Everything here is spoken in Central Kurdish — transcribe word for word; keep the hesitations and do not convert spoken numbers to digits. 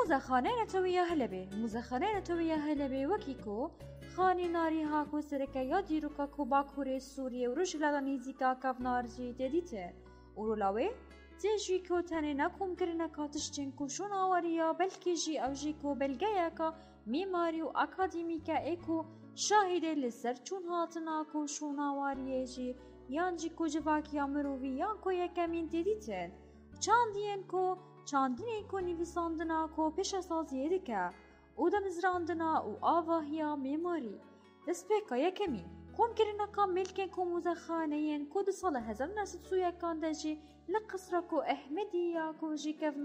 موزەخانەی نەتەوەیە هەلەبێ موزەخانەی نەتەوەیە هەلەبێ وەکیکۆ خانی ناری هاکۆ سەرەکە یا دیروکە کۆ باکوورێ سووریە و ڕژلادا نێزیکا کافنارجی تێدیتە ئورولاوێ تێژی کۆتەنێ نەکۆمکردنەکە تشتین کوشون ئاوەریە بەلکێژی ئەوژی کۆ بەلگەیەکە میماری و ئاکادیمیکە ئێکۆ شاهدێ لەسەر چون هاتنا کوشون ئاواریێژی یانجی کۆجڤاکیا مرۆڤی یان کۆ یەکەمین تێدیتن چاندیên کۆ çandinên ku nivîsandina ku pêşesaziyê dike û demizrandina û avahiya mêmarî destpêka yekemîn komkirineka milkên ku mûzexaneyên ku di sala hezar nû sed û yekan de jî li qisra ku Ehmedî ya ku jî kevna